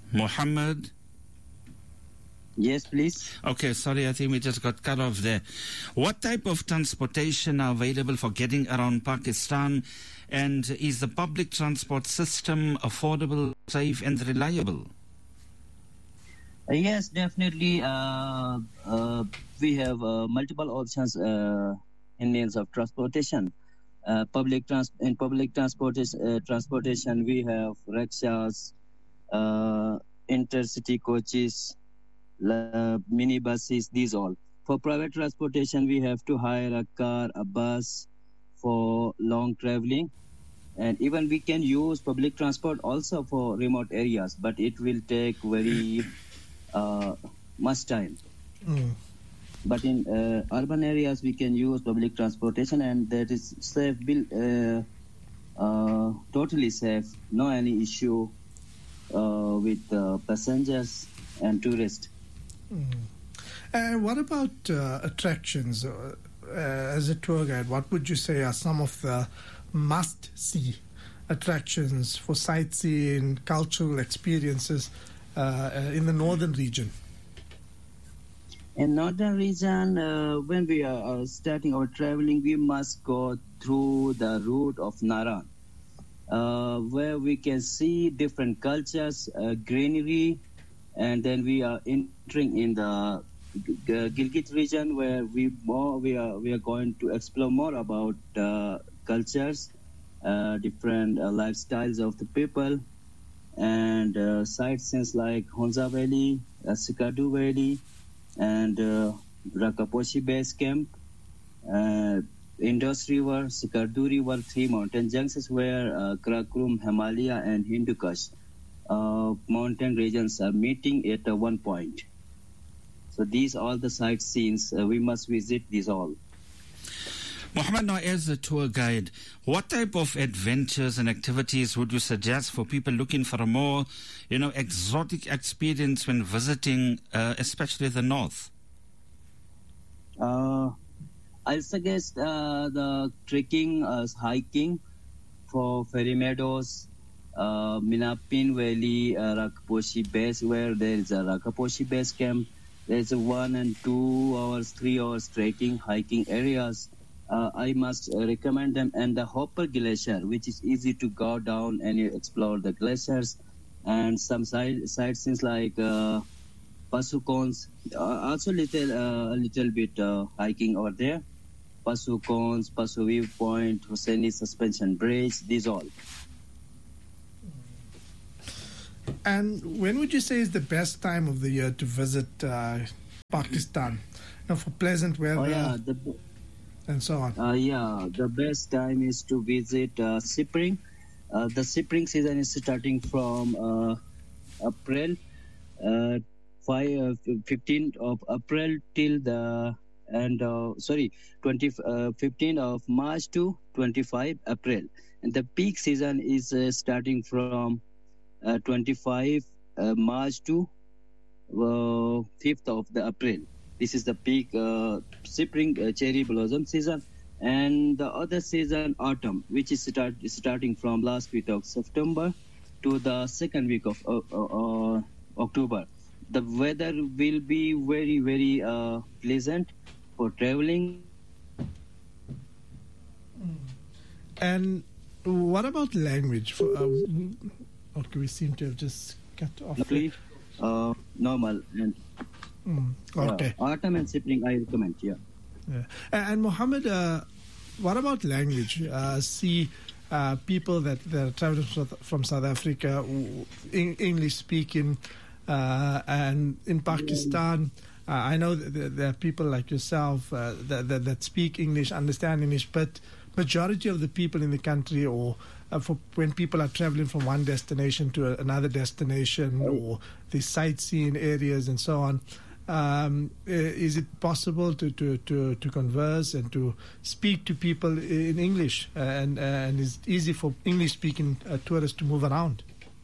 Muhammad? Yes, please. Okay, sorry, I think we just got cut off there. What type of transportation are available for getting around Pakistan? And is the public transport system affordable, safe, and reliable? Yes, definitely. We have multiple options in means of transportation. Public transportation, we have rickshaws, intercity coaches, minibuses, these all. For private transportation, we have to hire a car, a bus for long traveling. And even we can use public transport also for remote areas, but it will take very much time. But in urban areas, we can use public transportation, and that is safe, totally safe, no any issue with passengers and tourists. And what about attractions? As a tour guide, what would you say are some of the must-see attractions for sightseeing, cultural experiences in the northern region? In northern region, when we are starting our traveling, we must go through the route of Naran, where we can see different cultures, greenery, and then we are entering in the Gilgit region, where we are going to explore more about cultures, different lifestyles of the people, and sightseeing like Honza Valley, Sikadu Valley, and Rakaposhi Base Camp, Indus River, Sikardu River, three mountain junctions where Karakoram, Himalaya, and Hindu Kush mountain regions are meeting at one point. So these are the sightseeings. We must visit these all. Muhammad, now as a tour guide, what type of adventures and activities would you suggest for people looking for a more, exotic experience when visiting, especially the north? I suggest the trekking, hiking for Fairy Meadows, Minapin Valley, Rakaposhi Base, where there is a Rakaposhi Base Camp. There's a 1 and 2 hours, 3 hours trekking, hiking areas. I must recommend them, and the Hopper Glacier, which is easy to go down and you explore the glaciers, and some sightseeing like Pasukons, also a little bit hiking over there. Pasukons, Pasu Viewpoint, Hosseini Suspension Bridge, these all. And when would you say is the best time of the year to visit Pakistan? For pleasant weather and so on. The best time is to visit spring. The spring season is starting from April, 15th of April till the 15th of March to 25 April. And the peak season is starting from 25 March to 5th of the April. This is the peak spring cherry blossom season. And the other season, autumn, which is starting from last week of September to the second week of October. The weather will be very, very pleasant for traveling. And what about language? Okay, we seem to have just cut off. Normal. And, okay. Autumn and spring, I recommend, And Mohammed, what about language? People that are traveling from South Africa, English speaking, and in Pakistan, I know that there are people like yourself that speak English, understand English, but majority of the people in the country, or when people are traveling from one destination to another destination, or the sightseeing areas and so on, is it possible to converse and to speak to people in English, and is it easy for English-speaking tourists to move around?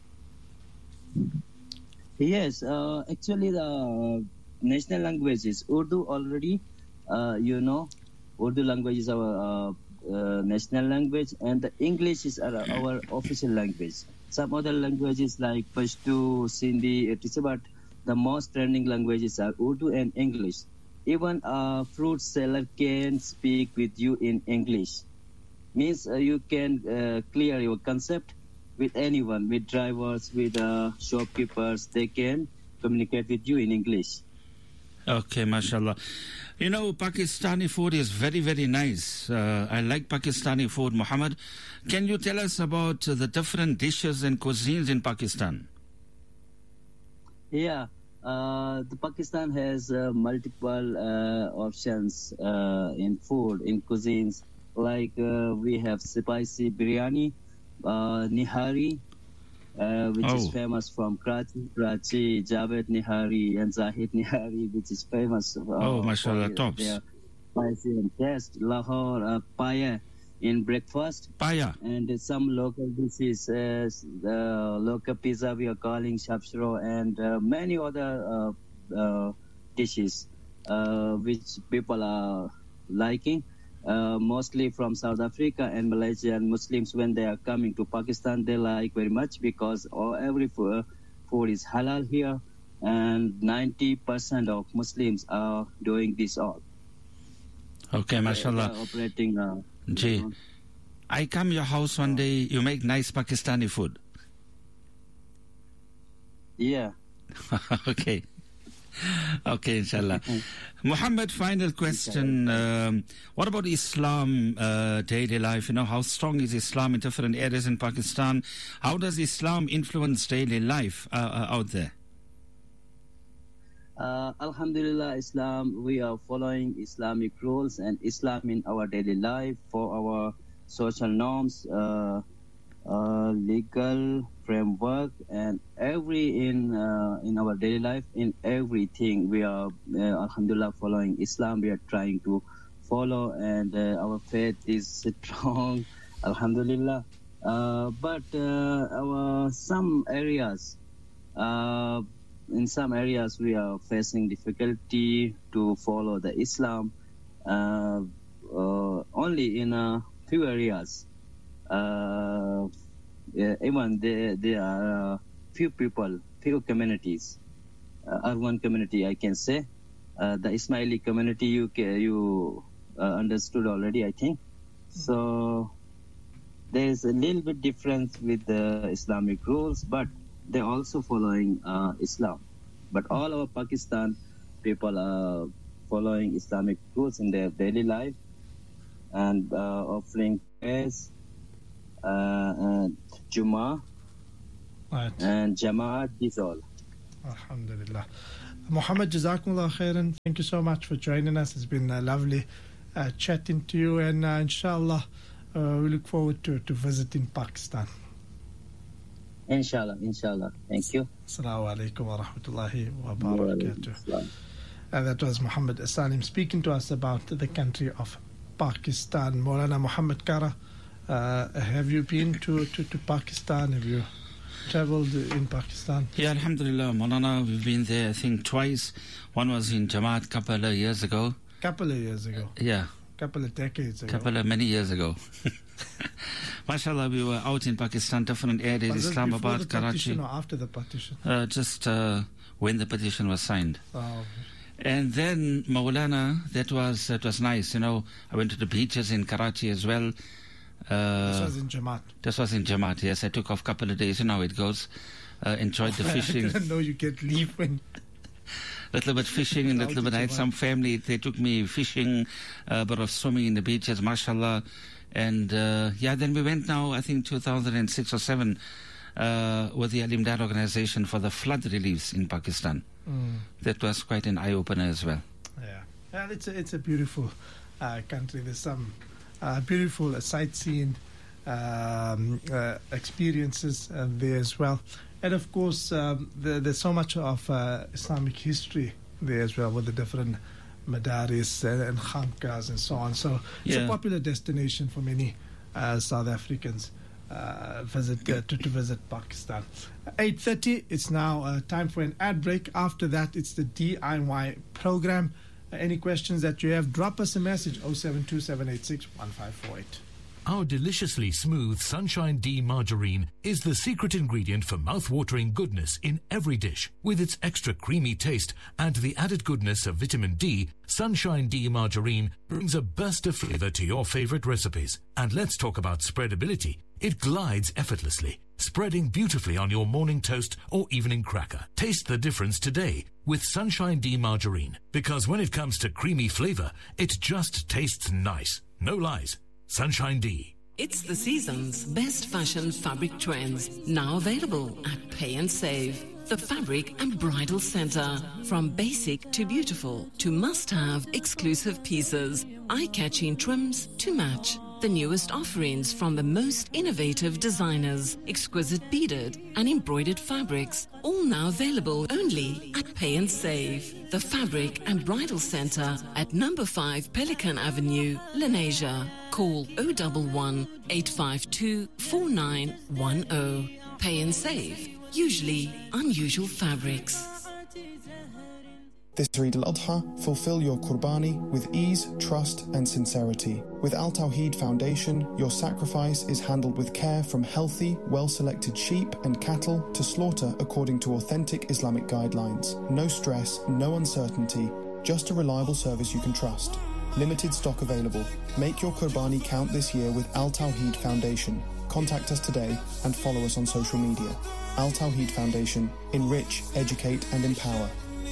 Yes, actually the national language is Urdu already. Urdu language is our national language, and the English is our official language. some other languages like Pashto, Sindhi, etc. But the most trending languages are Urdu and English. Even a fruit seller can speak with you in English. Means you can clear your concept with anyone, with drivers, with shopkeepers. They can communicate with you in English. Okay, mashallah. You know, Pakistani food is very, very nice. I like Pakistani food. Muhammad, can you tell us about the different dishes and cuisines in Pakistan? Yeah, the Pakistan has multiple options in food, in cuisines. Like we have spicy biryani, nihari, which is famous from Karachi, Javed Nihari and Zahid Nihari, which is famous mashallah, for tops. their spicy and taste. Lahore, paya in breakfast. Paya. And some local dishes, the local pizza we are calling shapshro, and many other dishes which people are liking. Mostly from South Africa and Malaysia, and Muslims, when they are coming to Pakistan, they like very much because every food is halal here, and 90% of Muslims are doing this all. Okay, mashallah. They are operating. Gee, I come your house one day, you make nice Pakistani food. Yeah. Okay. Okay, inshallah. Muhammad, final question. What about Islam, daily life? You know, how strong is Islam in different areas in Pakistan? How does Islam influence daily life out there? Alhamdulillah, Islam, we are following Islamic rules and Islam in our daily life for our social norms, legal framework, and in our daily life, in everything we are alhamdulillah following Islam. We are trying to follow, and our faith is strong, alhamdulillah. But in some areas we are facing difficulty to follow the Islam, only in a few areas. Even there are few people, few communities, urban community, I can say. The Ismaili community you understood already, I think. So there is a little bit difference with the Islamic rules, but they're also following Islam. But all over Pakistan, people are following Islamic rules in their daily life and offering prayers, and Jummah, Right. and Jama'at, this all. Alhamdulillah. Muhammad, Jazakumullah khairan. Thank you so much for joining us. It's been lovely chatting to you, and inshallah, we look forward to visiting Pakistan. Inshallah. Thank you. Assalamu alaikum wa rahmatullahi wa barakatuh. That was Muhammad Salim speaking to us about the country of Pakistan. Maulana Muhammad Kara, have you been to Pakistan? Have you traveled in Pakistan? Yeah, alhamdulillah, Maulana, we've been there, I think, twice. One was in Jamaat couple of years ago. Couple of years ago. Yeah. Couple of decades ago. Many years ago. Mashallah, we were out in Pakistan, different areas, Was this Islamabad, before the partition Karachi. or after the partition? Just when the petition was signed. Oh, And then Maulana, that was nice. You know, I went to the beaches in Karachi as well. this was in Jamaat. This was in Jamaat, yes. I took off a couple of days, you know how it goes. Enjoyed the fishing. I didn't know you get leave when... Little bit fishing and little bit. I had some family. They took me fishing, but of swimming in the beaches, mashallah. And then we went now, I think 2006 or 7, with the Al-Imdad organization for the flood reliefs in Pakistan. That was quite an eye-opener as well. Yeah. Well, it's a beautiful country. There's some beautiful sightseeing experiences there as well. And of course, there's so much of Islamic history there as well, with the different madaris and khankas and so on. So it's a popular destination for many South Africans to visit Pakistan. 8:30, it's now time for an ad break. After that, it's the DIY program. Any questions that you have, drop us a message, 072-786-1548. Our deliciously smooth Sunshine D margarine is the secret ingredient for mouth-watering goodness in every dish. With its extra creamy taste and the added goodness of vitamin D, Sunshine D margarine brings a burst of flavor to your favorite recipes. And let's talk about spreadability. It glides effortlessly, spreading beautifully on your morning toast or evening cracker. Taste the difference today with Sunshine D margarine, because when it comes to creamy flavor, it just tastes nice. No lies. Sunshine D. It's the season's best fashion fabric trends, now available at Pay and Save. The Fabric and Bridal Center. From basic to beautiful to must-have exclusive pieces, eye-catching trims to match. The newest offerings from the most innovative designers, exquisite beaded and embroidered fabrics, all now available only at Pay and Save. The Fabric and Bridal Center at number 5 Pelican Avenue, Lenasia. Call 011 852 4910. Pay and Save. Usually unusual fabrics. This Eid al-Adha, fulfill your Qurbani with ease, trust and sincerity. With Al Tawheed Foundation, your sacrifice is handled with care, from healthy, well-selected sheep and cattle to slaughter according to authentic Islamic guidelines. No stress, no uncertainty, just a reliable service you can trust. Limited stock available. Make your Qurbani count this year with Al Tawheed Foundation. Contact us today and follow us on social media. Al Tawheed Foundation. Enrich, educate and empower.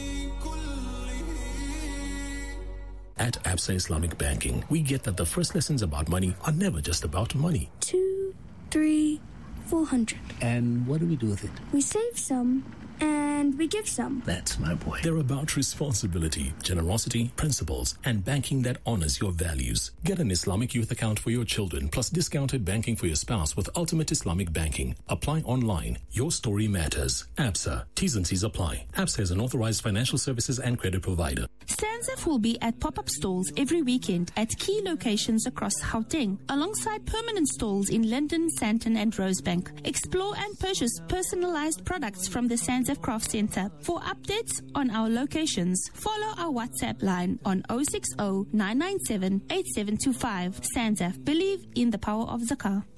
At Absa Islamic Banking, we get that the first lessons about money are never just about money. 2, 3, 400. And what do we do with it? We save some and we give some. That's my boy. They're about responsibility, generosity, principles, and banking that honors your values. Get an Islamic youth account for your children, plus discounted banking for your spouse with Ultimate Islamic Banking. Apply online. Your story matters. Absa. T's and C's apply. Absa is an authorized financial services and credit provider. SANZAF will be at pop-up stalls every weekend at key locations across Gauteng, alongside permanent stalls in Linden, Sandton and Rosebank. Explore and purchase personalized products from the SANZAF Craft Center. For updates on our locations, follow our WhatsApp line on 060 997 8725. SANZAF. Believe in the power of Zakah.